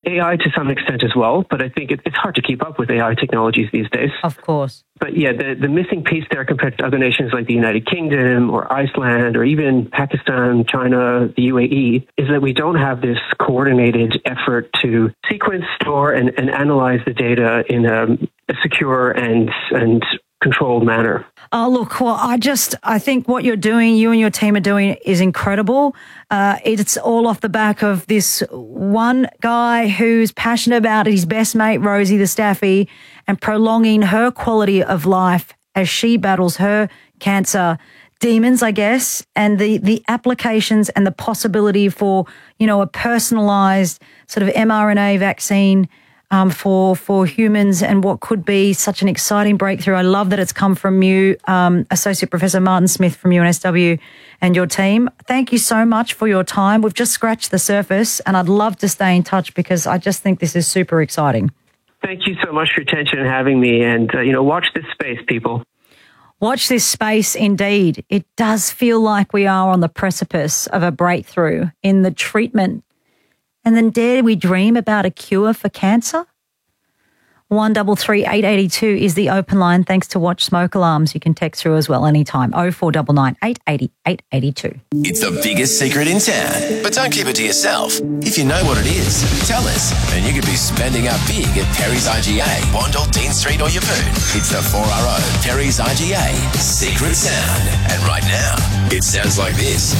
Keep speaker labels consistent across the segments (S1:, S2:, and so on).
S1: AI to some extent as well, but I think it's hard to keep up with AI technologies these days.
S2: Of course.
S1: But yeah, the missing piece there compared to other nations like the United Kingdom or Iceland or even Pakistan, China, the UAE, is that we don't have this coordinated effort to sequence, store, and analyze the data in a secure and controlled manner.
S2: Oh, look, well, I think what you're doing, you and your team are doing, is incredible. It's all off the back of this one guy who's passionate about his best mate, Rosie the Staffy, and prolonging her quality of life as she battles her cancer demons, I guess, and the applications and the possibility for, a personalized sort of mRNA vaccine for humans, and what could be such an exciting breakthrough. I love that it's come from you, Associate Professor Martin Smith from UNSW, and your team. Thank you so much for your time. We've just scratched the surface, and I'd love to stay in touch because I just think this is super exciting.
S1: Thank you so much for your attention and having me, and, watch this space, people.
S2: Watch this space, indeed. It does feel like we are on the precipice of a breakthrough in the treatment. And then dare we dream about a cure for cancer? 133882 is the open line. Thanks to Watch Smoke Alarms. You can text through as well anytime. 0499 880 882.
S3: It's the biggest secret in town. But don't keep it to yourself. If you know what it is, tell us. And you could be spending up big at Perry's IGA, Wandle, Dean Street or Yeppoon. It's the 4RO Perry's IGA Secret Sound. And right now, it sounds like this.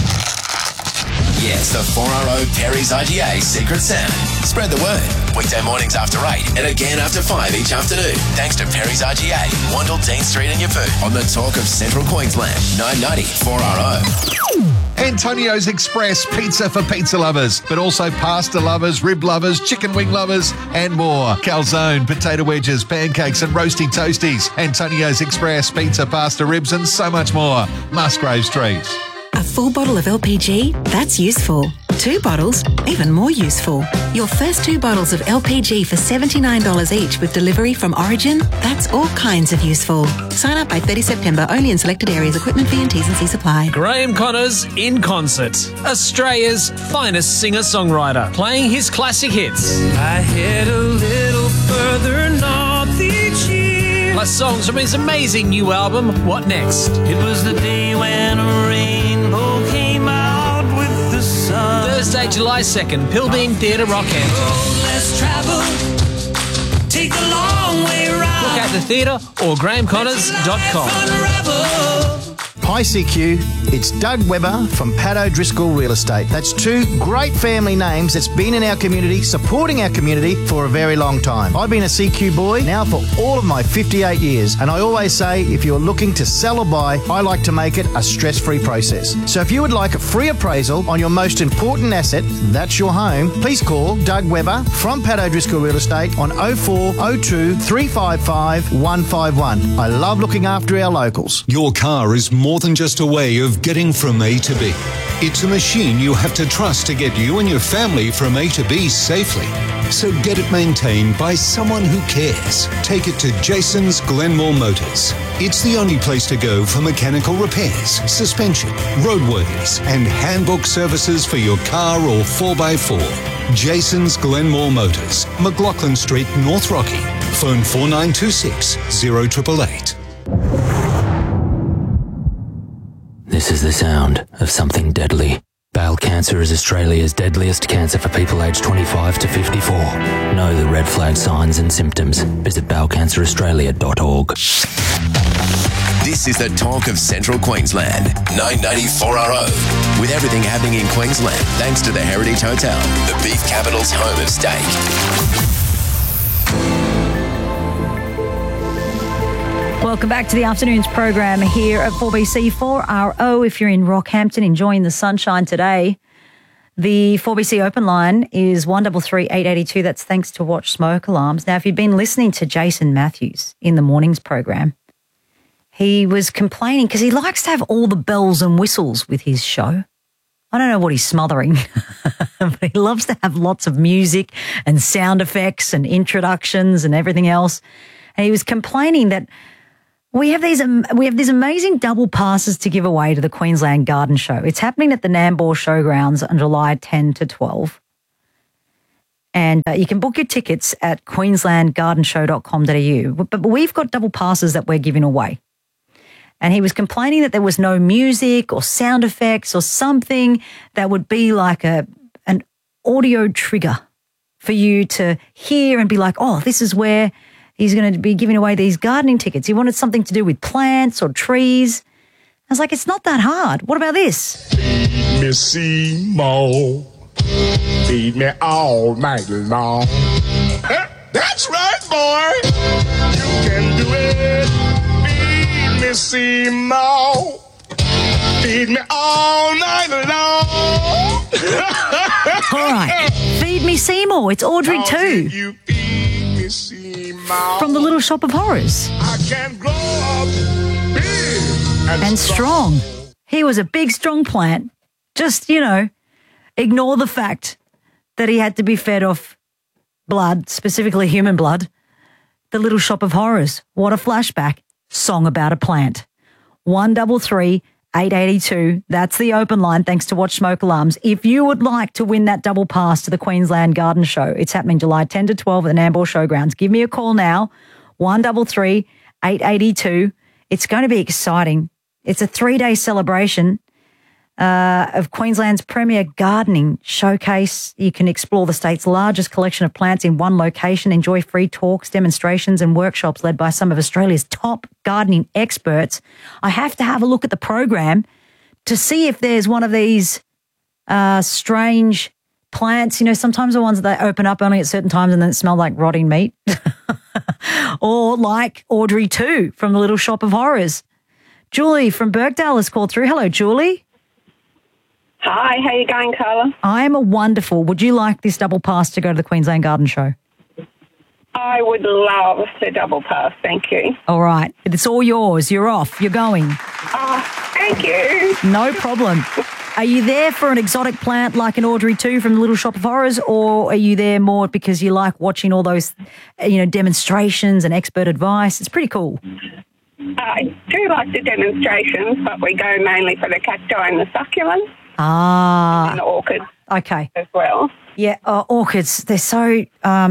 S3: Yes, the 4RO Perry's IGA Secret Sound. Spread the word. Weekday mornings after 8 and again after 5 each afternoon. Thanks to Perry's IGA, Wandle, Dean Street and Yeppoon. On the Talk of Central Queensland, 990 4RO.
S4: Antonio's Express, pizza for pizza lovers, but also pasta lovers, rib lovers, chicken wing lovers, and more. Calzone, potato wedges, pancakes, and roasty toasties. Antonio's Express, pizza, pasta, ribs, and so much more. Musgrave Street.
S5: A full bottle of LPG? That's useful. 2 bottles? Even more useful. Your first 2 bottles of LPG for $79 each with delivery from Origin? That's all kinds of useful. Sign up by 30 September, only in selected areas. Equipment fee and T's and C's apply.
S6: Graham Connors in concert. Australia's finest singer-songwriter, playing his classic hits.
S7: I head a little further north each year.
S6: Plus songs from his amazing new album, What Next?
S7: It was the day when a rainbow came out with the sun.
S6: Thursday, July 2nd, Pilbeam Theatre, Rockhampton.
S7: Oh, let's travel, take the long way round.
S6: Book at the theatre or grahamconnors.com.
S8: Hi CQ, it's Doug Webber from Pat O'Driscoll Real Estate. That's 2 great family names that's been in our community, supporting our community for a very long time. I've been a CQ boy now for all of my 58 years, and I always say if you're looking to sell or buy, I like to make it a stress-free process. So if you would like a free appraisal on your most important asset, that's your home, please call Doug Webber from Pat O'Driscoll Real Estate on 0402 355 151. I love looking after our locals.
S9: Your car is more than just a way of getting from A to B. It's a machine you have to trust to get you and your family from A to B safely. So get it maintained by someone who cares. Take it to Jason's Glenmore Motors. It's the only place to go for mechanical repairs, suspension, roadworthies, and handbook services for your car or 4x4. Jason's Glenmore Motors, McLaughlin Street, North Rocky. Phone 4926 0888.
S10: This is the sound of something deadly. Bowel cancer is Australia's deadliest cancer for people aged 25 to 54. Know the red flag signs and symptoms. Visit bowelcanceraustralia.org.
S3: This is the Talk of Central Queensland, 990 4RO. With everything happening in Queensland, thanks to the Heritage Hotel, the beef capital's home of steak.
S2: Welcome back to the afternoon's program here at 4BC 4RO. If you're in Rockhampton enjoying the sunshine today, the 4BC open line is 133 882. That's thanks to Watch Smoke Alarms. Now, if you've been listening to Jason Matthews in the morning's program, he was complaining because he likes to have all the bells and whistles with his show. I don't know what he's smothering, but he loves to have lots of music and sound effects and introductions and everything else. And he was complaining that we have these amazing double passes to give away to the Queensland Garden Show. It's happening at the Nambour Showgrounds on July 10 to 12. And you can book your tickets at queenslandgardenshow.com.au. But we've got double passes that we're giving away. And he was complaining that there was no music or sound effects or something that would be like an audio trigger for you to hear and be like, oh, this is where he's going to be giving away these gardening tickets. He wanted something to do with plants or trees. I was like, it's not that hard. What about this?
S11: Feed me Seymour. Feed me all night long. That's right, boy. You can do it. Feed me Seymour. Feed me all night long.
S2: All right. Feed me Seymour. It's Audrey too.
S11: You feed me Seymour.
S2: From the Little Shop of Horrors.
S11: I can grow up big
S2: and strong. He was a big, strong plant. Just, ignore the fact that he had to be fed off blood, specifically human blood. The Little Shop of Horrors. What a flashback. Song about a plant. 133 882. That's the open line, thanks to Watch Smoke Alarms. If you would like to win that double pass to the Queensland Garden Show, it's happening July 10 to 12 at the Nambour Showgrounds. Give me a call now, 133 882. It's going to be exciting. It's a 3-day celebration of Queensland's premier gardening showcase. You can explore the state's largest collection of plants in one location, enjoy free talks, demonstrations and workshops led by some of Australia's top gardening experts. I have to have a look at the program to see if there's one of these strange plants. Sometimes the ones that they open up only at certain times and then it smell like rotting meat. Or like Audrey 2 from the Little Shop of Horrors. Julie from Birkdale has called through. Hello, Julie.
S12: Hi, how you going, Carla?
S2: I'm wonderful. Would you like this double pass to go to the Queensland Garden Show?
S12: I would love the double pass, thank you.
S2: All right. It's all yours. You're off. You're going.
S12: Oh, thank you.
S2: No problem. Are you there for an exotic plant like an Audrey 2 from the Little Shop of Horrors, or are you there more because you like watching all those, demonstrations and expert advice? It's pretty cool.
S12: I do like the demonstrations, but we go mainly for the cacti and the succulents.
S2: And
S12: the orchids.
S2: Okay.
S12: As well.
S2: Yeah, orchids. They're they're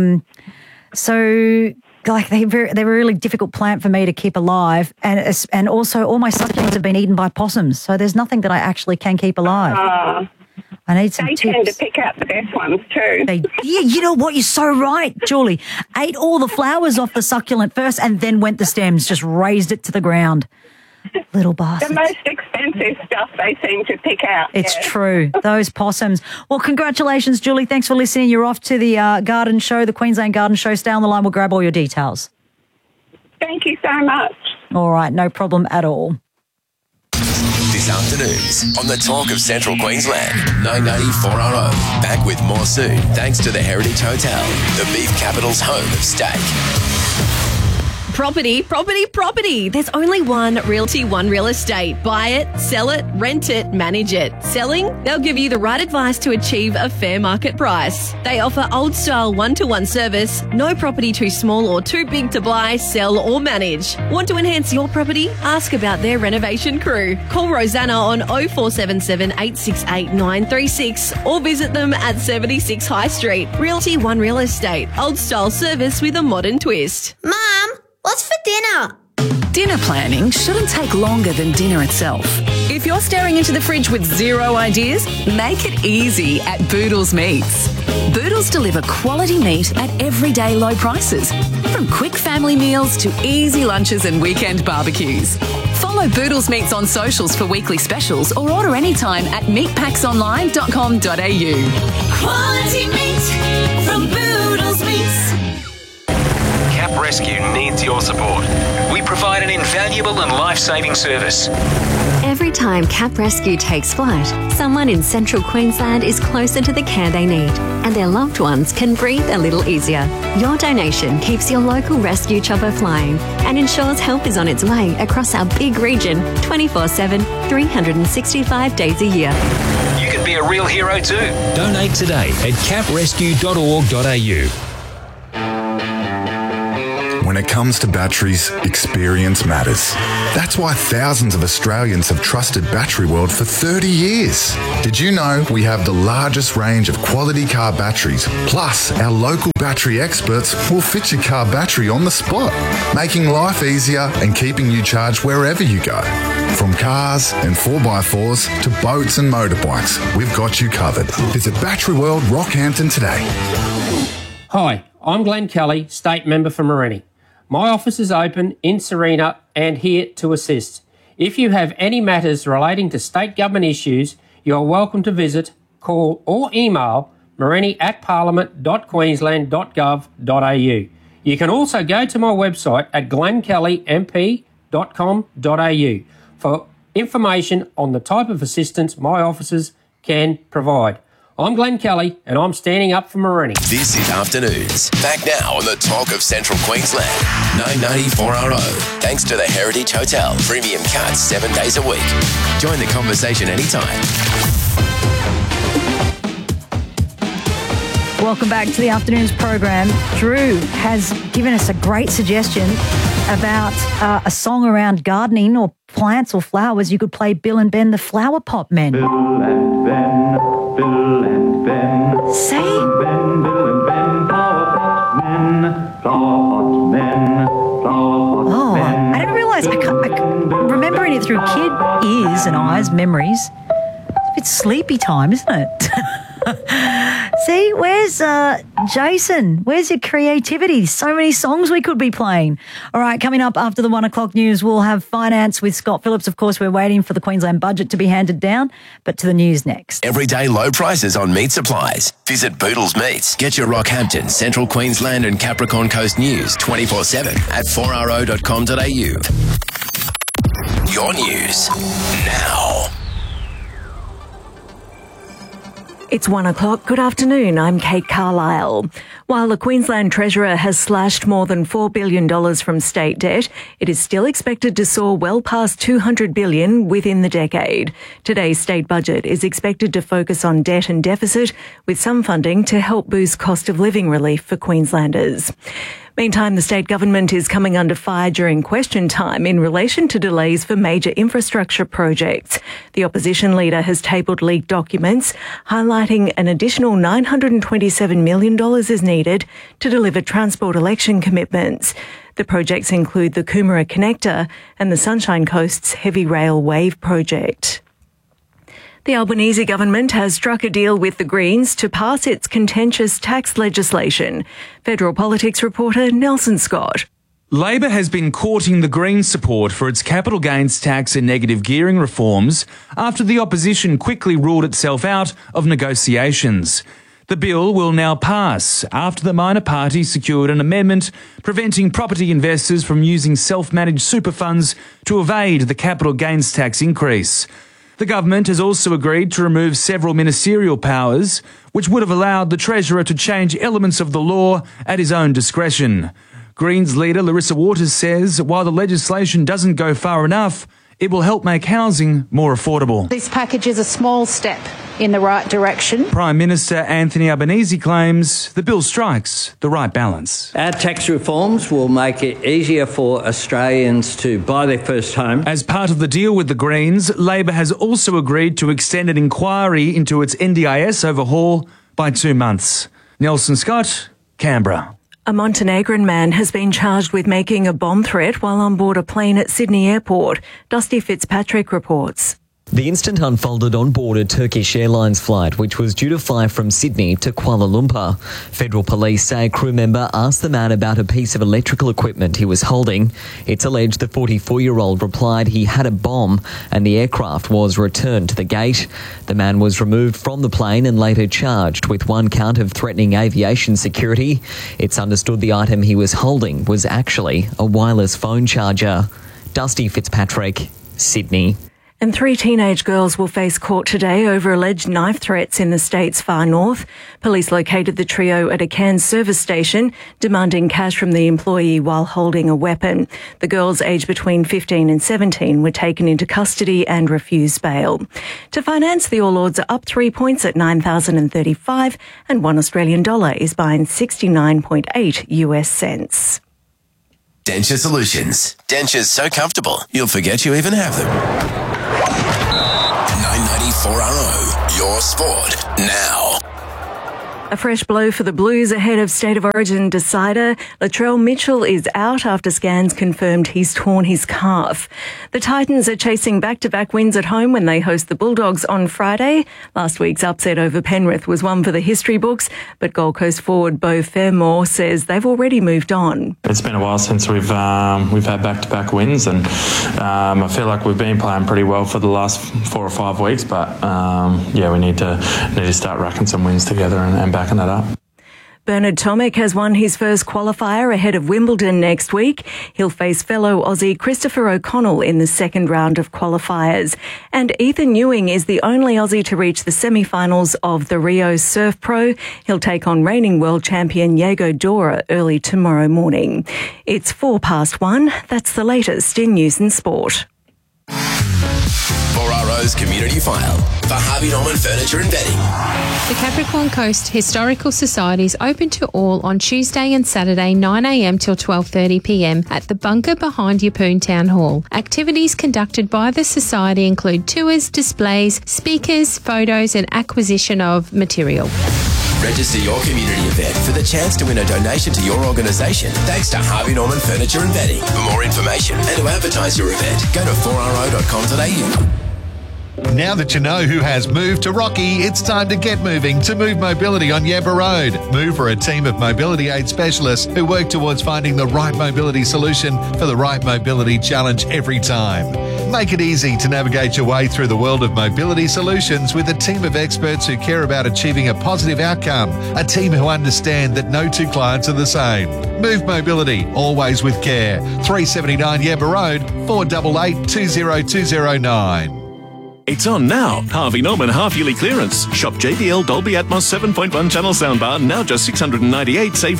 S2: a really difficult plant for me to keep alive, and also all my succulents have been eaten by possums, so there's nothing that I actually can keep alive. I need some tips.
S12: They tend to pick out the best ones too.
S2: You know what? You're so right, Julie. Ate all the flowers off the succulent first and then went the stems, just raised it to the ground. Little bastards.
S12: The most expensive stuff they seem to pick out.
S2: It's true. Those possums. Well, congratulations, Julie. Thanks for listening. You're off to the garden show, the Queensland Garden Show. Stay on the line. We'll grab all your details.
S12: Thank you so much.
S2: All right. No problem at all.
S3: This afternoon's on the Talk of Central Queensland, 994RO. Back with more soon, thanks to the Heritage Hotel, the beef capital's home of steak.
S13: Property. There's only one Realty One Real Estate. Buy it, sell it, rent it, manage it. Selling? They'll give you the right advice to achieve a fair market price. They offer old-style one-to-one service. No property too small or too big to buy, sell or manage. Want to enhance your property? Ask about their renovation crew. Call Rosanna on 0477 868 936 or visit them at 76 High Street. Realty One Real Estate. Old-style service with a modern twist.
S14: Mum! What's for dinner?
S15: Dinner planning shouldn't take longer than dinner itself. If you're staring into the fridge with zero ideas, make it easy at Boodles Meats. Boodles deliver quality meat at everyday low prices, from quick family meals to easy lunches and weekend barbecues. Follow Boodles Meats on socials for weekly specials or order anytime at meatpacksonline.com.au.
S7: Quality meat from Boodles Meats.
S16: Cap Rescue needs your support. We provide an invaluable and life-saving service.
S17: Every time Cap Rescue takes flight, someone in central Queensland is closer to the care they need, and their loved ones can breathe a little easier. Your donation keeps your local rescue chopper flying and ensures help is on its way across our big region 24/7, 365 days a year.
S16: You can be a real hero too. Donate today at caprescue.org.au.
S18: When it comes to batteries, experience matters. That's why thousands of Australians have trusted Battery World for 30 years. Did you know we have the largest range of quality car batteries? Plus, our local battery experts will fit your car battery on the spot, making life easier and keeping you charged wherever you go. From cars and 4x4s to boats and motorbikes, we've got you covered. Visit Battery World Rockhampton today.
S19: Hi, I'm Glenn Kelly, State Member for Morenni. My office is open in Serena and here to assist. If you have any matters relating to state government issues, you are welcome to visit, call or email morenni@parliament.queensland.gov.au. You can also go to my website at glennkellymp.com.au for information on the type of assistance my officers can provide. I'm Glenn Kelly and I'm standing up for Morenni.
S3: This is Afternoons. Back now on the talk of Central Queensland. 994RO. Thanks to the Heritage Hotel. Premium cuts 7 days a week. Join the conversation anytime.
S2: Welcome back to the Afternoons program. Drew has given us a great suggestion about a song around gardening or plants or flowers. You could play Bill and Ben, the Flower Pot Men.
S20: Bill and Ben, Bill and Ben.
S2: See?
S20: Bill and Ben, flower pot men, flower pot men, flower pot men.
S2: I didn't realise. I remembering it through kid ears and eyes, memories. It's a bit sleepy time, isn't it? See, where's Jason? Where's your creativity? So many songs we could be playing. All right, coming up after the 1 o'clock news, we'll have finance with Scott Phillips. Of course, we're waiting for the Queensland budget to be handed down, but to the news next.
S3: Everyday low prices on meat supplies. Visit Boodles Meats. Get your Rockhampton, Central Queensland and Capricorn Coast news 24/7 at 4ro.com.au. Your news now.
S21: It's 1 o'clock. Good afternoon. I'm Kate Carlisle. While the Queensland Treasurer has slashed more than $4 billion from state debt, it is still expected to soar well past $200 billion within the decade. Today's state budget is expected to focus on debt and deficit, with some funding to help boost cost of living relief for Queenslanders. Meantime, the state government is coming under fire during question time in relation to delays for major infrastructure projects. The opposition leader has tabled leaked documents highlighting an additional $927 million is needed to deliver transport election commitments. The projects include the Coomera Connector and the Sunshine Coast's Heavy Rail Wave project. The Albanese government has struck a deal with the Greens to pass its contentious tax legislation. Federal Politics reporter Nelson Scott.
S22: Labor has been courting the Greens' support for its capital gains tax and negative gearing reforms after the opposition quickly ruled itself out of negotiations. The bill will now pass after the minor party secured an amendment preventing property investors from using self-managed super funds to evade the capital gains tax increase. The government has also agreed to remove several ministerial powers, which would have allowed the Treasurer to change elements of the law at his own discretion. Greens leader Larissa Waters says while the legislation doesn't go far enough, it will help make housing more affordable.
S23: This package is a small step in the right direction.
S22: Prime Minister Anthony Albanese claims the bill strikes the right balance.
S24: Our tax reforms will make it easier for Australians to buy their first home.
S22: As part of the deal with the Greens, Labor has also agreed to extend an inquiry into its NDIS overhaul by 2 months. Nelson Scott, Canberra.
S21: A Montenegrin man has been charged with making a bomb threat while on board a plane at Sydney Airport. Dusty Fitzpatrick reports.
S25: The incident unfolded on board a Turkish Airlines flight which was due to fly from Sydney to Kuala Lumpur. Federal police say a crew member asked the man about a piece of electrical equipment he was holding. It's alleged the 44-year-old replied he had a bomb and the aircraft was returned to the gate. The man was removed from the plane and later charged with 1 count of threatening aviation security. It's understood the item he was holding was actually a wireless phone charger. Dusty Fitzpatrick, Sydney.
S21: And 3 teenage girls will face court today over alleged knife threats in the state's far north. Police located the trio at a Cairns service station, demanding cash from the employee while holding a weapon. The girls, aged between 15 and 17, were taken into custody and refused bail. To finance, the All Ords are up 3 points at 9,035 and $1 Australian dollar is buying 69.8 US cents.
S3: Denture Solutions. Dentures so comfortable, you'll forget you even have them. 994RO, your sport now.
S21: A fresh blow for the Blues ahead of State of Origin decider. Latrell Mitchell is out after scans confirmed he's torn his calf. The Titans are chasing back-to-back wins at home when they host the Bulldogs on Friday. Last week's upset over Penrith was one for the history books, but Gold Coast forward Beau Fermor says they've already moved on.
S1: It's been a while since we've had back-to-back wins, and I feel like we've been playing pretty well for the last 4 or 5 weeks, but we need to start racking some wins together and backing that up.
S21: Bernard Tomic has won his first qualifier ahead of Wimbledon next week. He'll face fellow Aussie Christopher O'Connell in the second round of qualifiers. And Ethan Ewing is the only Aussie to reach the semi-finals of the Rio Surf Pro. He'll take on reigning world champion Diego Dora early tomorrow morning. It's 1:04. That's the latest in news and sport.
S3: 4RO's Community File for Harvey Norman Furniture and Bedding.
S4: The Capricorn Coast Historical Society is open to all on Tuesday and Saturday 9am till 12:30pm at the bunker behind Yeppoon Town Hall. Activities conducted by the Society include tours, displays, speakers, photos and acquisition of material.
S3: Register your community event for the chance to win a donation to your organisation thanks to Harvey Norman Furniture and Bedding. For more information and to advertise your event, go to 4ro.com.au.
S5: Now that you know who has moved to Rocky, it's time to get moving to Move Mobility on Yabba Road. Move are a team of mobility aid specialists who work towards finding the right mobility solution for the right mobility challenge every time. Make it easy to navigate your way through the world of mobility solutions with a team of experts who care about achieving a positive outcome, a team who understand that no two clients are the same. Move Mobility, always with care. 379 Yabba Road, 488 20209.
S6: It's on now. Harvey Norman half-yearly clearance. Shop JBL Dolby Atmos 7.1 channel soundbar now just $698, save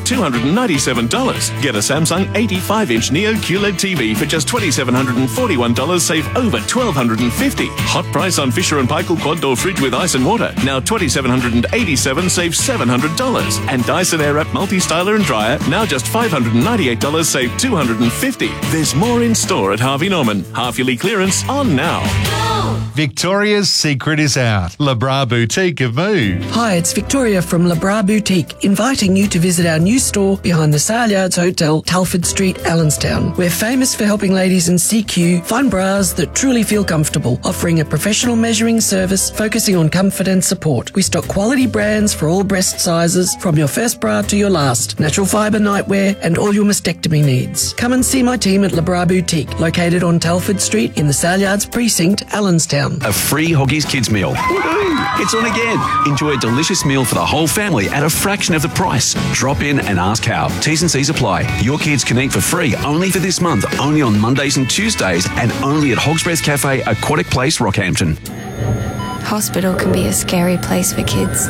S6: $297. Get a Samsung 85-inch Neo QLED TV for just $2,741, save over $1,250. Hot price on Fisher & Paykel quad door fridge with ice and water, now $2,787, save $700. And Dyson Airwrap multi-styler and dryer, now just $598, save $250. There's more in store at Harvey Norman. Half-yearly clearance on now.
S5: Victoria's secret is out. Le Bras Boutique have moved.
S8: Hi, it's Victoria from Le Bras Boutique, inviting you to visit our new store behind the Sale Yards Hotel, Telford Street, Allenstown. We're famous for helping ladies in CQ find bras that truly feel comfortable, offering a professional measuring service focusing on comfort and support. We stock quality brands for all breast sizes, from your first bra to your last, natural fibre nightwear and all your mastectomy needs. Come and see my team at Le Bras Boutique, located on Telford Street in the Sale Yards Precinct, Allenstown.
S26: A free Hoggies Kids meal. Woo-hoo! It's on again. Enjoy a delicious meal for the whole family at a fraction of the price. Drop in and ask how. T's and C's apply. Your kids can eat for free only for this month, only on Mondays and Tuesdays, and only at Hog's Breath Cafe, Aquatic Place, Rockhampton.
S27: Hospital can be a scary place for kids.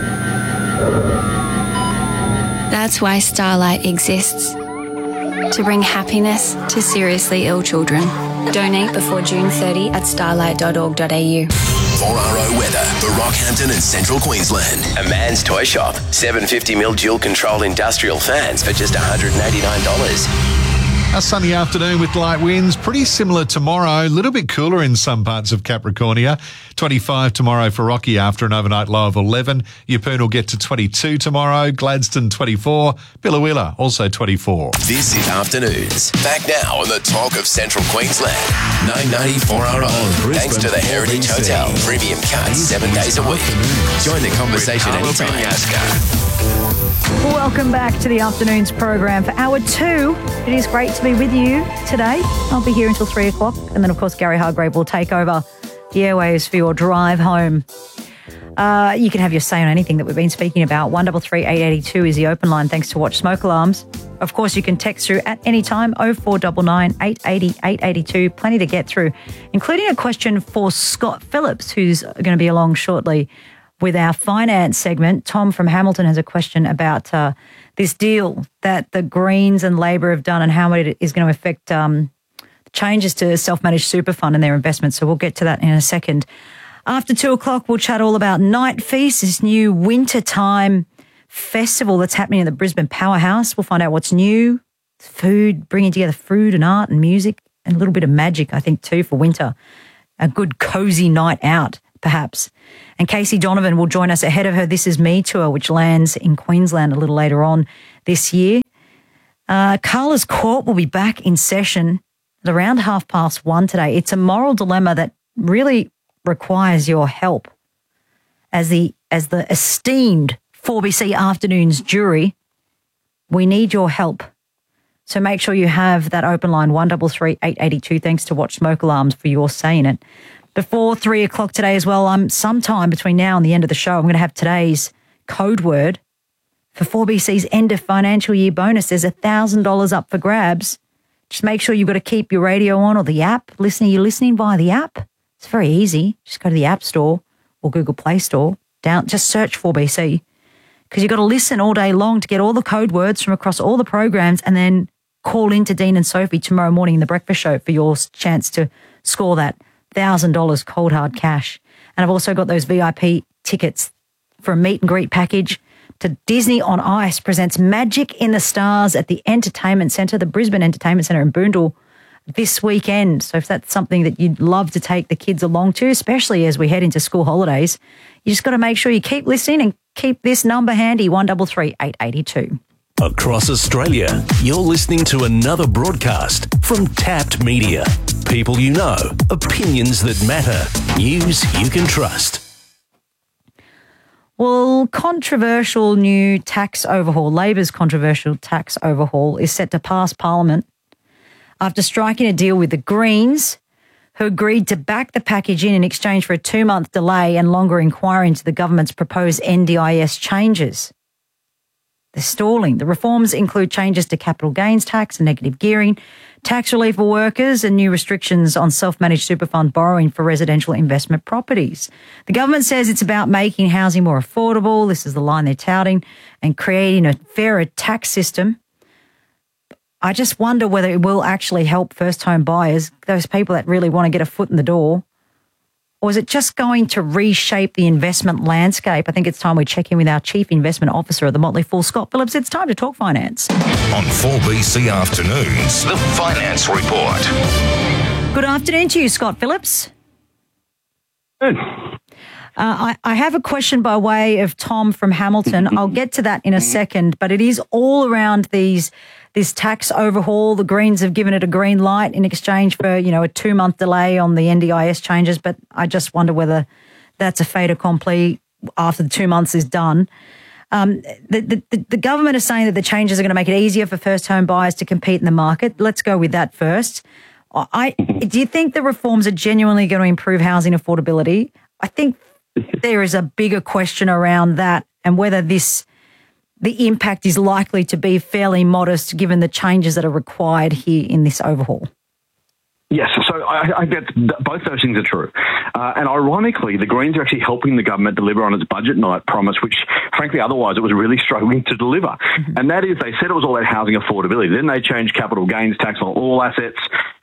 S27: That's why Starlight exists. To bring happiness to seriously ill children. Donate before June 30 at starlight.org.au.
S3: 4RO weather for Rockhampton and Central Queensland. A man's toy shop. 750mm dual control industrial fans for just $189.
S5: A sunny afternoon with light winds, pretty similar tomorrow, a little bit cooler in some parts of Capricornia. 25 tomorrow for Rocky after an overnight low of 11. Yeppoon will get to 22 tomorrow, Gladstone 24, Billawilla also 24.
S3: This is Afternoons. Back now on the talk of Central Queensland. 994RO. Thanks to the Heritage Hotel. Premium cuts 7 days a week. Join the conversation anytime.
S2: Welcome back to the Afternoons program for hour 2. It is great to be with you today. I'll be here until 3 o'clock. And then, of course, Gary Hargrave will take over the airwaves for your drive home. You can have your say on anything that we've been speaking about. 133 882 is the open line, thanks to Watch Smoke Alarms. Of course, you can text through at any time, 0499 880 882. Plenty to get through, including a question for Scott Phillips, who's going to be along shortly with our finance segment. Tom from Hamilton has a question about this deal that the Greens and Labor have done and how it is going to affect changes to self-managed super fund and their investments. So we'll get to that in a second. After 2 o'clock, we'll chat all about Night Feast, this new wintertime festival that's happening at the Brisbane Powerhouse. We'll find out what's new, food, bringing together food and art and music and a little bit of magic, I think, too, for winter. A good cozy night out, perhaps. And Casey Donovan will join us ahead of her This Is Me tour, which lands in Queensland a little later on this year. Carla's Court will be back in session at around 1:30 today. It's a moral dilemma that really requires your help. As the esteemed 4BC Afternoons jury, we need your help. So make sure you have that open line 133 882. Thanks to Watch Smoke Alarms for your say in it. Before 3 o'clock today as well, sometime between now and the end of the show, I'm going to have today's code word for 4BC's end of financial year bonus. There's $1,000 up for grabs. Just make sure you've got to keep your radio on or the app. You're listening via the app. It's very easy. Just go to the App Store or Google Play Store. Just search 4BC, because you've got to listen all day long to get all the code words from across all the programs, and then call in to Dean and Sophie tomorrow morning in the breakfast show for your chance to score that $1,000 cold hard cash. And I've also got those VIP tickets for a meet and greet package to Disney on Ice presents Magic in the Stars at the Entertainment Centre, the Brisbane Entertainment Centre in Boondall this weekend. So if that's something that you'd love to take the kids along to, especially as we head into school holidays, you just got to make sure you keep listening and keep this number handy, 133 882.
S9: Across Australia, you're listening to another broadcast from Tapped Media. People you know, opinions that matter, news you can trust.
S2: Well, controversial new tax overhaul, Labor's controversial tax overhaul, is set to pass Parliament after striking a deal with the Greens, who agreed to back the package in exchange for a 2-month delay and longer inquiry into the government's proposed NDIS changes. They're stalling. The reforms include changes to capital gains tax and negative gearing, tax relief for workers, and new restrictions on self-managed super fund borrowing for residential investment properties. The government says it's about making housing more affordable. This is the line they're touting, and creating a fairer tax system. I just wonder whether it will actually help first home buyers, those people that really want to get a foot in the door, or is it just going to reshape the investment landscape? I think it's time we check in with our Chief Investment Officer of the Motley Fool, Scott Phillips. It's time to talk finance.
S10: On 4BC Afternoons, the Finance Report.
S2: Good afternoon to you, Scott Phillips.
S11: Good.
S2: I have a question by way of Tom from Hamilton. I'll get to that in a second, but it is all around this tax overhaul. The Greens have given it a green light in exchange for, a 2-month delay on the NDIS changes, but I just wonder whether that's a fait accompli after the 2 months is done. The government is saying that the changes are going to make it easier for first home buyers to compete in the market. Let's go with that first. Do you think the reforms are genuinely going to improve housing affordability? I think there is a bigger question around that, and whether the impact is likely to be fairly modest given the changes that are required here in this overhaul.
S11: Yes, so I bet both those things are true. And ironically, the Greens are actually helping the government deliver on its budget night promise, which, frankly, otherwise it was really struggling to deliver. Mm-hmm. And that is, they said it was all about housing affordability. Then they changed capital gains tax on all assets.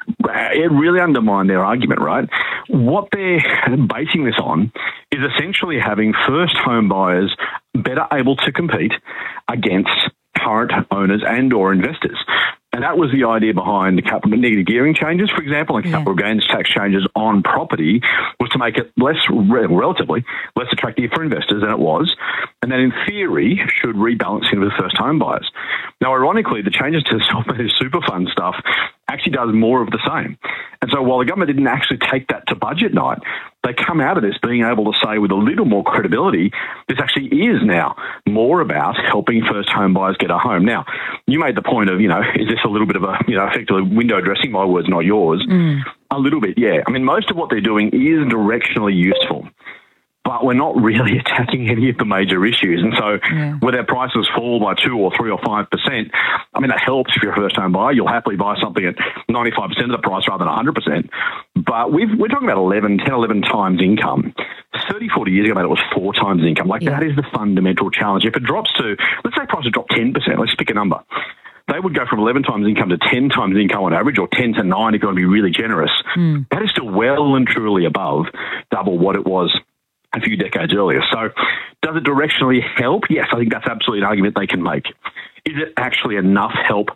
S11: It really undermined their argument, right? What they're basing this on is essentially having first home buyers better able to compete against current owners and or investors. And that was the idea behind the capital negative gearing changes, for example, and capital gains tax changes on property, was to make it relatively less attractive for investors than it was, and that in theory should rebalance in with first home buyers. Now, ironically, the changes to the self-managed super fund stuff actually does more of the same. And so while the government didn't actually take that to budget night, they come out of this being able to say with a little more credibility, this actually is now more about helping first home buyers get a home. Now, you made the point of, is this a little bit of a, effectively window dressing, my words, not yours? A little bit, yeah. I mean, most of what they're doing is directionally useful, but we're not really attacking any of the major issues. And so where their prices fall by 2 or 3 or 5%, I mean, that helps if you're a first-home buyer. You'll happily buy something at 95% of the price rather than 100%. But we're talking about 11 times income. 30, 40 years ago, mate, it was 4 times income. That is the fundamental challenge. If it drops to, let's say prices drop 10%, let's pick a number. They would go from 11 times income to 10 times income on average, or 10 to 9 if you want to be really generous. That is still well and truly above double what it was a few decades earlier. So does it directionally help? Yes, I think that's absolutely an argument they can make. Is it actually enough help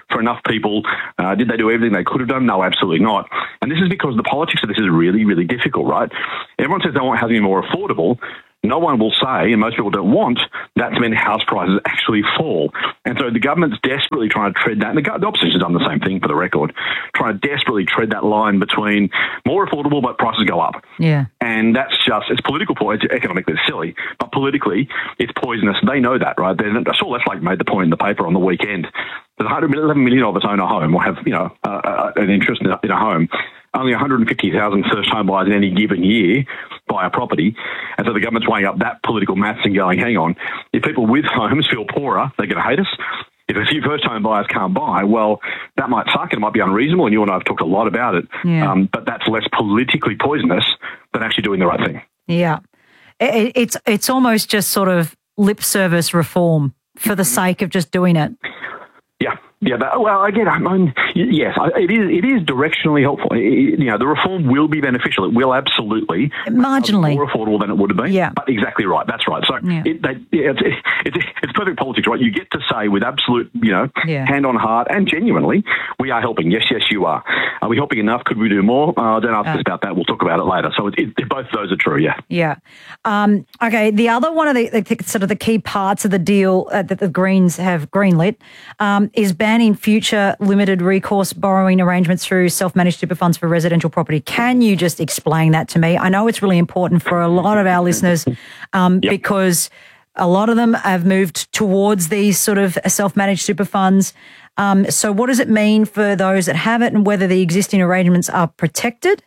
S11: for enough people. Did they do everything they could have done? No, absolutely not. And this is because the politics of this is really, really difficult, right? Everyone says they want housing more affordable. No one will say, and most people don't want, that to mean house prices actually fall. And so the government's desperately trying to tread that, and the opposition's done the same thing for the record, trying to desperately tread that line between more affordable but prices go up.
S2: Yeah.
S11: And that's it's political, it's economically silly, but politically it's poisonous. They know that, right? I saw Leflake made the point in the paper on the weekend. There's 111 million of us own a home or have, an interest in a home. Only 150,000 first-home buyers in any given year buy a property. And so the government's weighing up that political maths and going, hang on, if people with homes feel poorer, they're going to hate us. If a few first-home buyers can't buy, well, that might suck and it might be unreasonable, and you and I have talked a lot about it.
S2: Yeah.
S11: But that's less politically poisonous than actually doing the right thing.
S2: Yeah. It's almost just sort of lip service reform for the sake of just doing it.
S11: Yeah. Yeah, yes, it is directionally helpful. The reform will be beneficial. It will absolutely
S2: marginally
S11: more affordable than it would have been.
S2: Yeah,
S11: but exactly right. That's right. So it's perfect politics, right? You get to say with absolute, hand on heart and genuinely, we are helping. Yes, you are. Are we helping enough? Could we do more? Don't ask us about that. We'll talk about it later. So both of those are true. Yeah.
S2: Yeah. Okay. The other one of the sort of the key parts of the deal that the Greens have greenlit is banning future limited recourse borrowing arrangements through self-managed super funds for residential property. Can you just explain that to me? I know it's really important for a lot of our listeners because a lot of them have moved towards these sort of self-managed super funds. So what does it mean for those that have it and whether the existing arrangements are protected?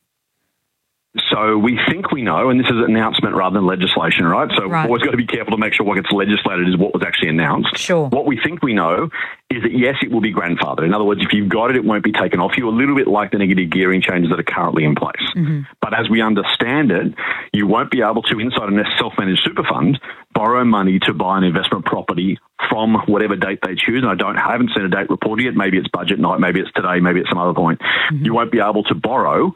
S11: So we think we know, and this is an announcement rather than legislation, right? So we've always got to be careful to make sure what gets legislated is what was actually announced.
S2: Sure.
S11: What we think we know is that, yes, it will be grandfathered. In other words, if you've got it, it won't be taken off you, a little bit like the negative gearing changes that are currently in place.
S2: Mm-hmm.
S11: But as we understand it, you won't be able to, inside a self-managed super fund, borrow money to buy an investment property from whatever date they choose. And I haven't seen a date reported yet. Maybe it's budget night, maybe it's today, maybe it's some other point. Mm-hmm. You won't be able to borrow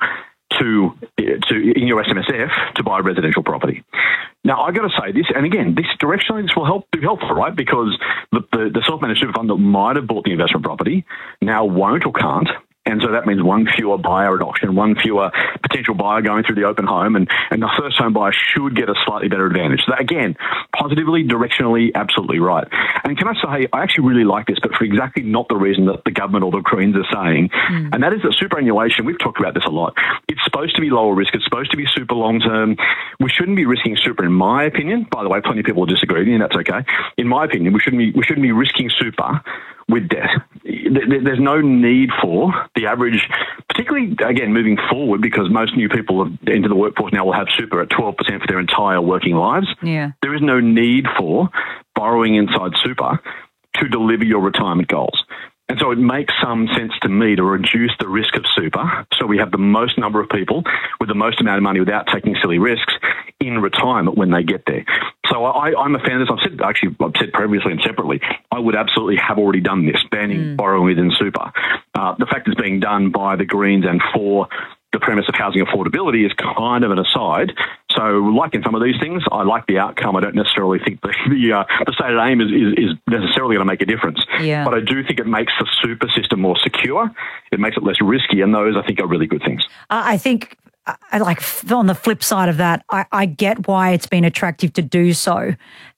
S11: to in your SMSF to buy a residential property. Now, I got to say this, and again, this directionally this will be helpful, right? Because the self-managed super fund that might have bought the investment property now won't or can't. And so that means one fewer buyer at auction, one fewer potential buyer going through the open home, and the first home buyer should get a slightly better advantage. So that, again, positively, directionally, absolutely right. And can I say, I actually really like this, but for exactly not the reason that the government or the Greens are saying, and that is that superannuation, we've talked about this a lot, it's supposed to be lower risk, it's supposed to be super long-term. We shouldn't be risking super, in my opinion. By the way, plenty of people will disagree with me, and that's okay. In my opinion, we shouldn't be risking super with debt. There's no need for the average, particularly, again, moving forward, because most new people into the workforce now will have super at 12% for their entire working lives.
S2: Yeah.
S11: There is no need for borrowing inside super to deliver your retirement goals. And so it makes some sense to me to reduce the risk of super so we have the most number of people with the most amount of money without taking silly risks in retirement when they get there. So I'm a fan of this. I've said previously and separately, I would absolutely have already done this, banning borrowing within super. The fact it's being done by the Greens and for the premise of housing affordability is kind of an aside. So like in some of these things, I like the outcome. I don't necessarily think the stated aim is necessarily going to make a difference.
S2: Yeah.
S11: But I do think it makes the super system more secure. It makes it less risky, and those, I think, are really good things.
S2: I think, like, on the flip side of that, I get why it's been attractive to do so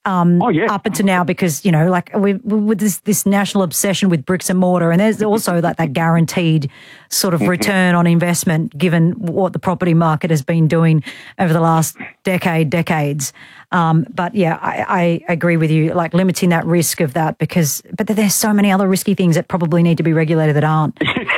S2: up until now, because, like with this national obsession with bricks and mortar, and there's also that guaranteed sort of return on investment given what the property market has been doing over the last decades. But yeah, I agree with you, like limiting that risk of that, but there's so many other risky things that probably need to be regulated that aren't.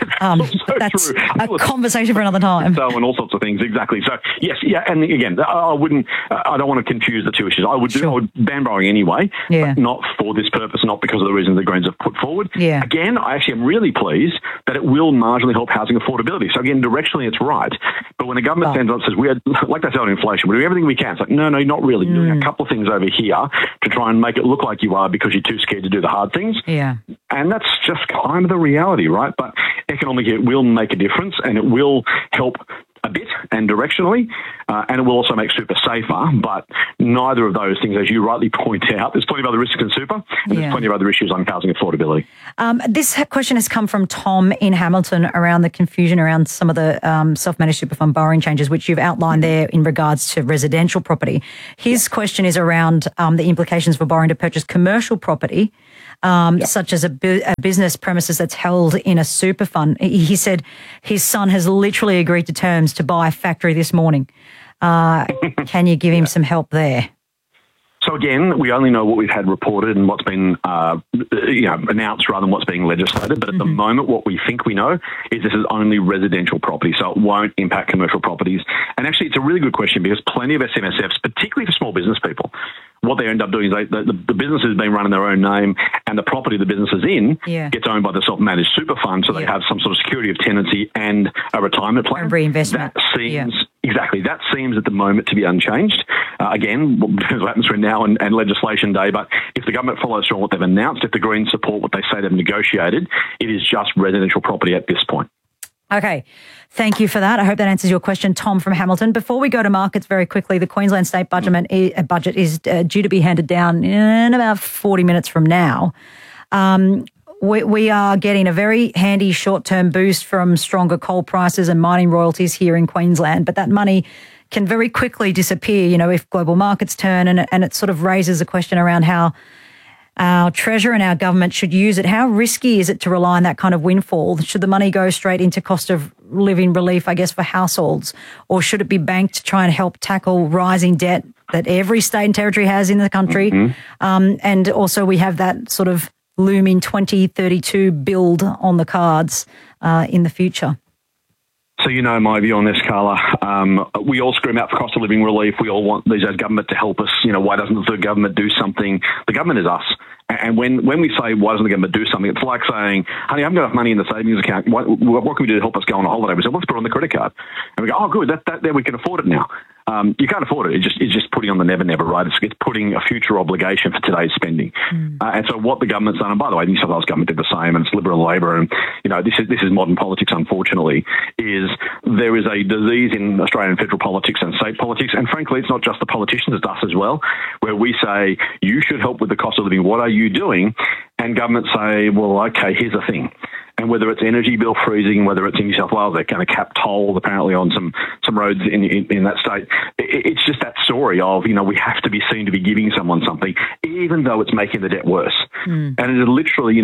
S2: That's
S11: true.
S2: A conversation for another time.
S11: So, and all sorts of things, exactly. So yes, yeah, and again, I don't want to confuse the two issues. I would ban borrowing anyway, but not for this purpose, not because of the reasons the Greens have put forward.
S2: Yeah.
S11: Again, I actually am really pleased that it will marginally help housing affordability. So again, directionally it's right. But when the government stands up and says, we are, like they say on inflation, we're doing everything we can, it's like, no, not really. You're doing a couple of things over here to try and make it look like you are because you're too scared to do the hard things.
S2: Yeah.
S11: And that's just kind of the reality, right? But economically, it will make a difference, and it will help a bit and directionally, and it will also make super safer, but neither of those things, as you rightly point out, there's plenty of other risks in super, and there's plenty of other issues on housing affordability.
S2: This question has come from Tom in Hamilton around the confusion around some of the self-managed super fund borrowing changes, which you've outlined there in regards to residential property. His question is around the implications for borrowing to purchase commercial property, such as a business premises that's held in a super fund. He said his son has literally agreed to terms to buy a factory this morning. Can you give him some help there?
S11: So again, we only know what we've had reported and what's been announced rather than what's being legislated. But at the moment, what we think we know is this is only residential property, so it won't impact commercial properties. And actually, it's a really good question because plenty of SMSFs, particularly for small business people, what they end up doing is the business is being run in their own name and the property the business is in gets owned by the self-managed super fund, so they have some sort of security of tenancy and a retirement plan.
S2: Reinvestment.
S11: That seems, exactly, that seems at the moment to be unchanged. Again, depends what happens between now and legislation day, but if the government follows through on what they've announced, if the Greens support what they say they've negotiated, it is just residential property at this point.
S2: Okay. Thank you for that. I hope that answers your question, Tom from Hamilton. Before we go to markets very quickly, the Queensland State budget is due to be handed down in about 40 minutes from now. We are getting a very handy short-term boost from stronger coal prices and mining royalties here in Queensland, but that money can very quickly disappear, if global markets turn, and it sort of raises a question around how our Treasurer and our government should use it. How risky is it to rely on that kind of windfall? Should the money go straight into cost of living relief, I guess, for households? Or should it be banked to try and help tackle rising debt that every state and territory has in the country? And also we have that sort of looming 2032 build on the cards in the future.
S11: So you know my view on this, Carla. We all scream out for cost of living relief. We all want these as government to help us. Why doesn't the government do something? The government is us. And when we say, why doesn't the government do something, it's like saying, honey, I haven't got enough money in the savings account. What can we do to help us go on a holiday? We say, let's put it on the credit card. And we go, oh, good, there we can afford it now. You can't afford it. It's just putting on the never, right? It's putting a future obligation for today's spending. And so what the government's done, and by the way, New South Wales government did the same, and it's Liberal and Labor, and this is modern politics, unfortunately, is there is a disease in Australian federal politics and state politics, and frankly, it's not just the politicians, it's us as well, where we say, you should help with the cost of living. What are you doing? And governments say, well, okay, here's the thing. And whether it's energy bill freezing, whether it's in New South Wales, they're going to cap tolls apparently on some roads in that state. It's just that story of, we have to be seen to be giving someone something, even though it's making the debt worse. And it is literally,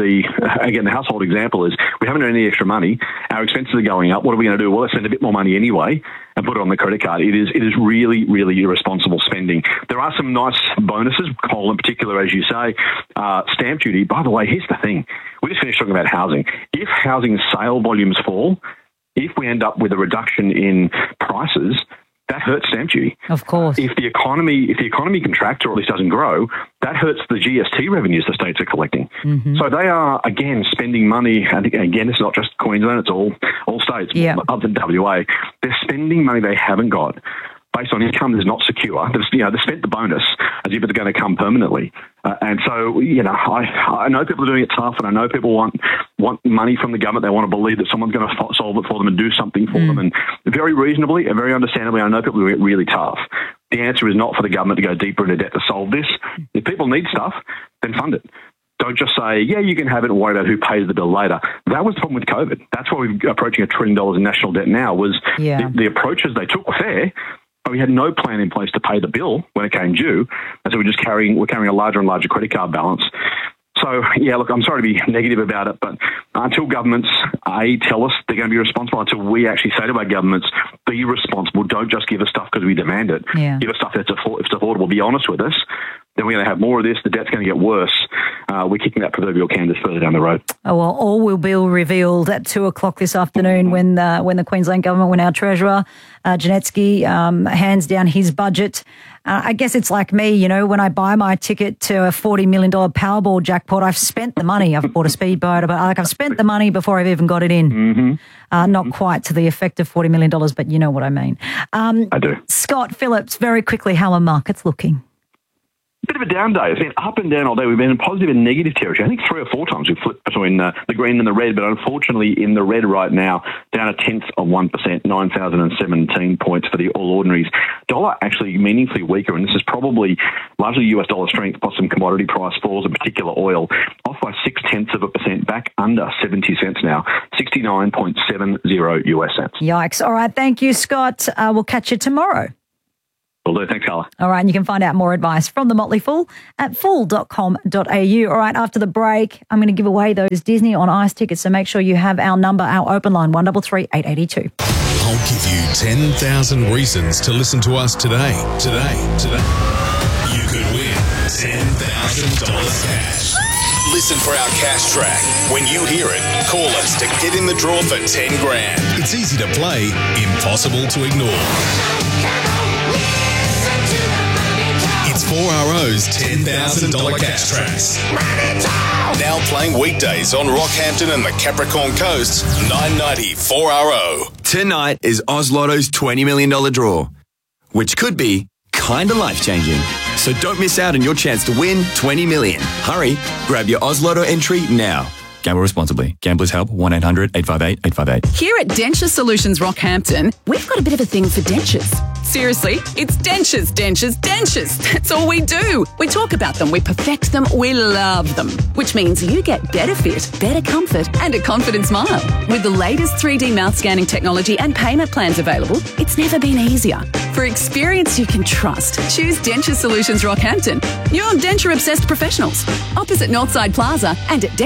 S11: the household example is we haven't earned any extra money. Our expenses are going up. What are we going to do? Well, let's spend a bit more money anyway and put it on the credit card. It is really, really irresponsible spending. There are some nice bonuses, coal in particular, as you say. Stamp duty, by the way, here's the thing. We just finished talking about housing. If housing sale volumes fall, if we end up with a reduction in prices, that hurts stamp duty.
S2: Of course.
S11: If the economy contracts or at least doesn't grow, that hurts the GST revenues the states are collecting. So they are, again, spending money. I think, again, it's not just Queensland, it's all states, other than WA. They're spending money they haven't got based on income that's not secure. They've spent the bonus as if it's going to come permanently. And so, I know people are doing it tough, and I know people want money from the government. They want to believe that someone's going to solve it for them and do something for them. And very reasonably and very understandably, I know people do it really tough. The answer is not for the government to go deeper into debt to solve this. If people need stuff, then fund it. Don't just say, yeah, you can have it and worry about who pays the bill later. That was the problem with COVID. That's why we're approaching $1 trillion in national debt now, was the approaches they took were fair, but we had no plan in place to pay the bill when it came due. And so we're carrying a larger and larger credit card balance. So, look, I'm sorry to be negative about it, but until governments, tell us they're going to be responsible, until we actually say to our governments, be responsible, don't just give us stuff because we demand it. Give us stuff that's affordable, be honest with us, then we're going to have more of this, the debt's going to get worse. We're kicking that proverbial can just further down the road.
S2: Oh, well, all will be revealed at 2:00 this afternoon when the Queensland government, when our Treasurer, Janetsky, hands down his budget. I guess it's like me, when I buy my ticket to a $40 million Powerball jackpot, I've spent the money. I've bought a speedboat, but I've spent the money before I've even got it in. Not quite to the effect of $40 million, but you know what I mean.
S11: I do.
S2: Scott Phillips, very quickly, how are markets looking?
S11: bit of a down day. It's been up and down all day. We've been in positive and negative territory. I think 3 or 4 times we've flipped between the green and the red, but unfortunately in the red right now, down 0.1%, 9,017 points for the All Ordinaries. Dollar actually meaningfully weaker, and this is probably largely US dollar strength plus some commodity price falls, in particular oil, off by 0.6%, back under 70 cents now, 69.70 US cents.
S2: Yikes. All right. Thank you, Scott. We'll catch you tomorrow.
S11: Will do. Thanks, Carla.
S2: All right, and you can find out more advice from the Motley Fool at fool.com.au. All right, after the break, I'm going to give away those Disney on Ice tickets, so make sure you have our number, our open line, 133 882.
S7: I'll give you 10,000 reasons to listen to us today. You could win $10,000 cash. Listen for our cash track. When you hear it, call us to get in the draw for 10 grand. It's easy to play, impossible to ignore. It's 4RO's $10,000 cash tracks. Now playing weekdays on Rockhampton and the Capricorn Coast, 990 4RO.
S12: Tonight is Oz Lotto's $20 million draw, which could be kind of life-changing. So don't miss out on your chance to win $20 million. Hurry, grab your Oz Lotto entry now. Gamble responsibly. Gamblers Help, 1-800-858-858.
S13: Here at Denture Solutions Rockhampton, we've got a bit of a thing for dentures. Seriously, it's dentures, dentures, dentures. That's all we do. We talk about them, we perfect them, we love them. Which means you get better fit, better comfort, and a confident smile. With the latest 3D mouth scanning technology and payment plans available, it's never been easier. For experience you can trust, choose Denture Solutions Rockhampton. You're denture-obsessed professionals. Opposite Northside Plaza and at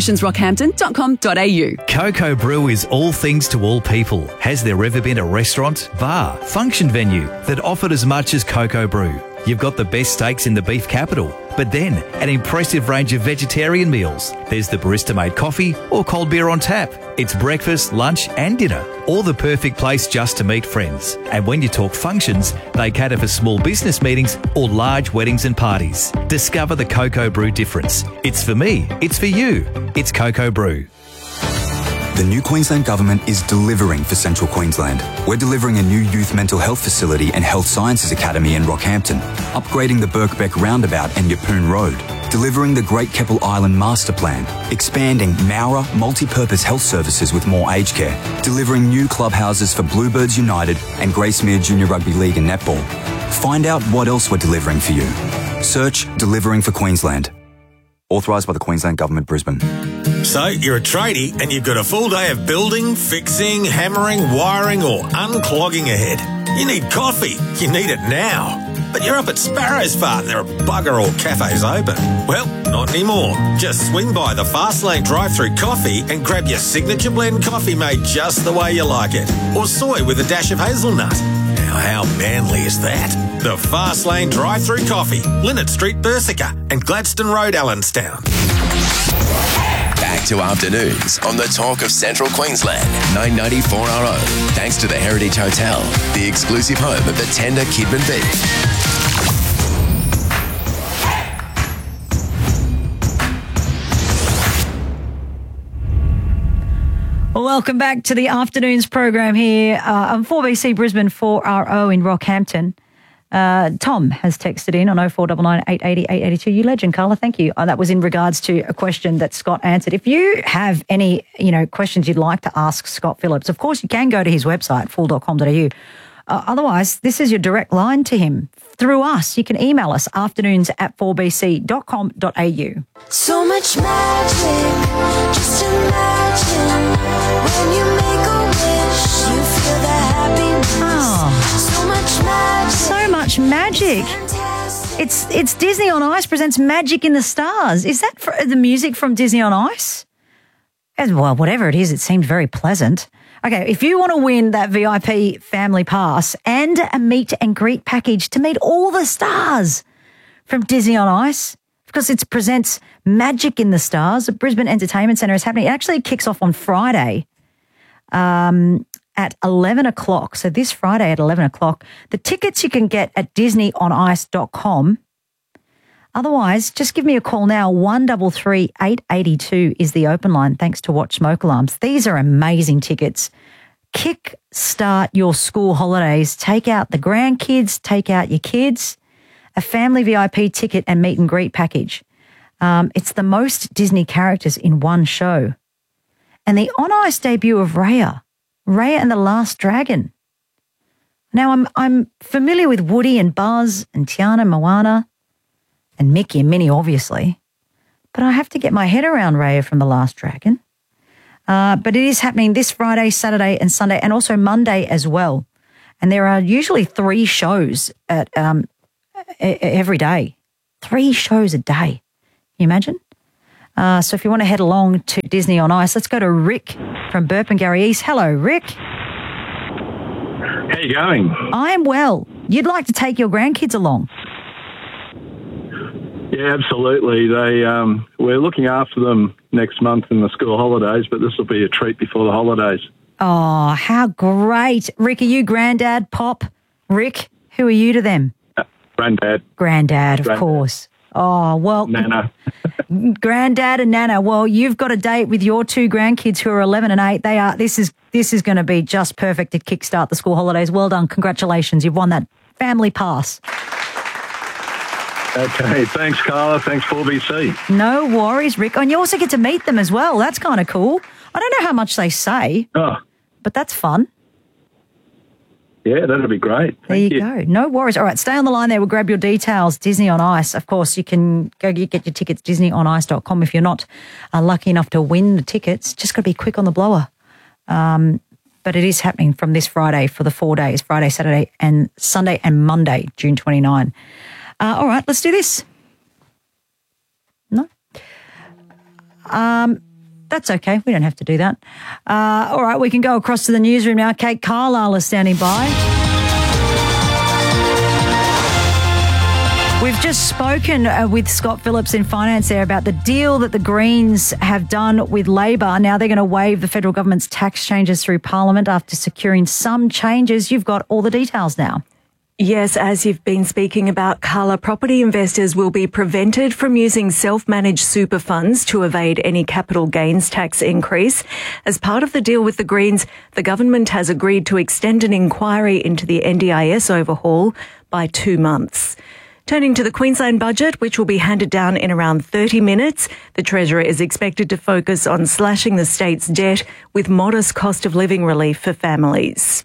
S13: denturesolutionsrockhampton.com.au.
S14: Coco Brew is all things to all people. Has there ever been a restaurant, bar, function venue that offered as much as Coco Brew? You've got the best steaks in the beef capital, but then an impressive range of vegetarian meals. There's the barista-made coffee or cold beer on tap. It's breakfast, lunch and dinner, all the perfect place just to meet friends. And when you talk functions, they cater for small business meetings or large weddings and parties. Discover the Coco Brew difference. It's for me, it's for you, it's Coco Brew.
S15: The new Queensland Government is delivering for Central Queensland. We're delivering a new youth mental health facility and health sciences academy in Rockhampton, upgrading the Birkbeck Roundabout and Yeppoon Road, delivering the Great Keppel Island Master Plan, expanding Mowra multi-purpose health services with more aged care, delivering new clubhouses for Bluebirds United and Gracemere Junior Rugby League and Netball. Find out what else we're delivering for you. Search Delivering for Queensland. Authorised by the Queensland Government, Brisbane.
S7: So, you're a tradie and you've got a full day of building, fixing, hammering, wiring or unclogging ahead. You need coffee. You need it now. But you're up at Sparrow's Fart and there are bugger all cafes open. Well, not anymore. Just swing by the Fastlane drive-through coffee and grab your signature blend coffee made just the way you like it. Or soy with a dash of hazelnut. Now, how manly is that? The Fastlane drive-through coffee, Linnet Street, Bersica and Gladstone Road, Allenstown.
S3: Back to afternoons on the talk of Central Queensland, 990 4RO. Thanks to the Heritage Hotel, the exclusive home of the tender Kidman beef.
S2: Welcome back to the afternoons program here on 4BC Brisbane 4RO in Rockhampton. Tom has texted in on 0499 880 882. You legend, Carla. Thank you. That was in regards to a question that Scott answered. If you have any, questions you'd like to ask Scott Phillips, of course you can go to his website, fool.com.au. Otherwise, this is your direct line to him. Through us, you can email us afternoons@4bc.com.au.
S16: So much magic, just imagine when you make a wish, you feel the happiness.
S2: Oh.
S16: So much magic.
S2: So much magic. It's Disney on Ice presents Magic in the Stars. Is that the music from Disney on Ice? Well, whatever it is, it seemed very pleasant. Okay, if you want to win that VIP family pass and a meet and greet package to meet all the stars from Disney on Ice, because it presents Magic in the Stars at Brisbane Entertainment Centre is happening. It actually kicks off on Friday at 11 o'clock. So this Friday at 11 o'clock. The tickets you can get at disneyonice.com. Otherwise, just give me a call now. 133 882 is the open line, thanks to Watch Smoke Alarms. These are amazing tickets. Kick start your school holidays. Take out the grandkids, take out your kids. a family VIP ticket and meet and greet package. It's the most Disney characters in one show. And the on ice debut of Raya and the Last Dragon. Now, I'm familiar with Woody and Buzz and Tiana and Moana and Mickey and Minnie, obviously. But I have to get my head around Raya from the Last Dragon. But it is happening this Friday, Saturday and Sunday, and also Monday as well. And there are usually 3 shows at every day. 3 shows a day. Can you imagine? So if you want to head along to Disney on Ice, let's go to Rick from Burpengary East. Hello, Rick.
S17: How you going?
S2: I am well. You'd like to take your grandkids along?
S17: Yeah, absolutely. We're looking after them next month in the school holidays, but this will be a treat before the holidays.
S2: Oh, how great. Rick, are you granddad, Pop? Rick, who are you to them?
S17: Granddad.
S2: Granddad, of course. Oh, well.
S17: Nana.
S2: Granddad and Nana. Well, you've got a date with your 2 grandkids who are 11 and 8. This is going to be just perfect to kickstart the school holidays. Well done. Congratulations. You've won that family pass.
S17: Okay. Thanks, Carla. Thanks, 4BC.
S2: No worries, Rick. And you also get to meet them as well. That's kind of cool. I don't know how much they say, but that's fun.
S17: Yeah, that'll be great.
S2: There you go. No worries. All right, stay on the line there. We'll grab your details. Disney on Ice. Of course, you can go get your tickets, disneyonice.com. If you're not lucky enough to win the tickets, just got to be quick on the blower. But it is happening from this Friday for the 4 days, Friday, Saturday and Sunday and Monday, June 29. All right, let's do this. No? That's okay. We don't have to do that. All right, we can go across to the newsroom now. Kate Carlisle is standing by. We've just spoken with Scott Phillips in finance there about the deal that the Greens have done with Labor. Now they're going to waive the federal government's tax changes through Parliament after securing some changes. You've got all the details now.
S21: Yes, as you've been speaking about, Carla, property investors will be prevented from using self-managed super funds to evade any capital gains tax increase. As part of the deal with the Greens, the government has agreed to extend an inquiry into the NDIS overhaul by 2 months. Turning to the Queensland budget, which will be handed down in around 30 minutes, the Treasurer is expected to focus on slashing the state's debt with modest cost of living relief for families.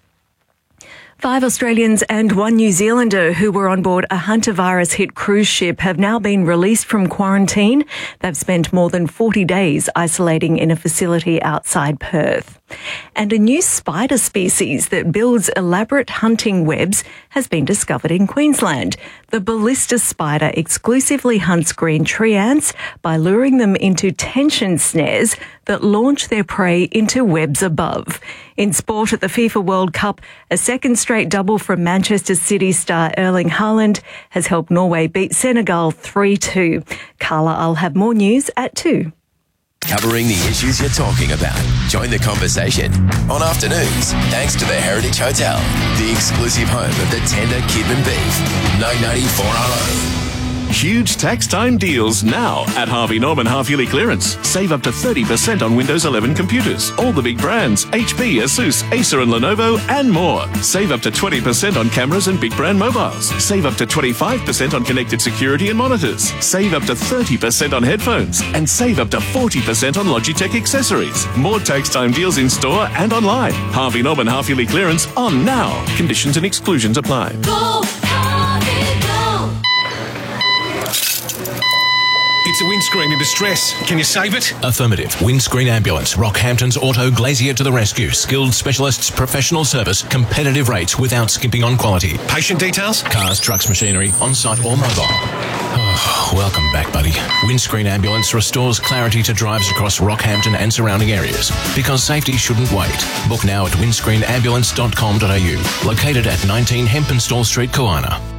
S21: 5 Australians and 1 New Zealander who were on board a hantavirus-hit cruise ship have now been released from quarantine. They've spent more than 40 days isolating in a facility outside Perth. And a new spider species that builds elaborate hunting webs has been discovered in Queensland. The ballista spider exclusively hunts green tree ants by luring them into tension snares that launch their prey into webs above. In sport at the FIFA World Cup, a second straight double from Manchester City star Erling Haaland has helped Norway beat Senegal 3-2. Carla, I'll have more news at 2.
S3: Covering the issues you're talking about. Join the conversation on Afternoons, thanks to the Heritage Hotel, the exclusive home of the tender Kidman beef. 994RO.
S6: Huge tax time deals now at Harvey Norman half-yearly clearance. Save up to 30% on Windows 11 computers. All the big brands, HP, Asus, Acer and Lenovo and more. Save up to 20% on cameras and big brand mobiles. Save up to 25% on connected security and monitors. Save up to 30% on headphones. And save up to 40% on Logitech accessories. More tax time deals in store and online. Harvey Norman half-yearly clearance on now. Conditions and exclusions apply.
S16: Go, Harvey, go.
S18: It's a windscreen in distress. Can you save it?
S19: Affirmative. Windscreen Ambulance. Rockhampton's Auto Glazier to the rescue. Skilled specialists, professional service, competitive rates without skimping on quality.
S18: Patient details?
S19: Cars, trucks, machinery, on-site or mobile. Oh, welcome back, buddy. Windscreen Ambulance restores clarity to drives across Rockhampton and surrounding areas. Because safety shouldn't wait. Book now at windscreenambulance.com.au. Located at 19 Hempenstall Street, Koana.